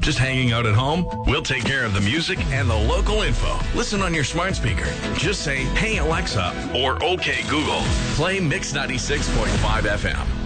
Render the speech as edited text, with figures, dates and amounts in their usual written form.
Just hanging out at home? We'll take care of the music and the local info. Listen on your smart speaker. Just say, "Hey Alexa," or "Okay Google." Play Mix 96.5 FM.